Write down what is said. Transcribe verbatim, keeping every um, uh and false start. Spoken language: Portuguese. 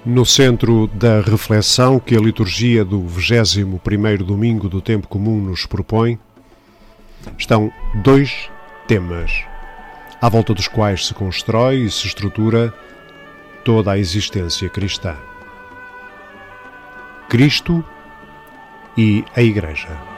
No centro da reflexão que a liturgia do vigésimo primeiro domingo do tempo comum nos propõe, estão dois temas, à volta dos quais se constrói e se estrutura toda a existência cristã: Cristo e a Igreja.